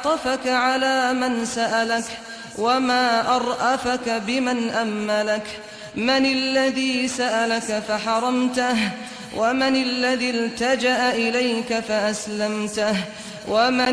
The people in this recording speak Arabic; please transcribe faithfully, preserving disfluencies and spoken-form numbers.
أعطفك على من سألك وما أرأفك بمن أملك. من الذي سألك فحرمته ومن الذي التجأ إليك فأسلمته ومن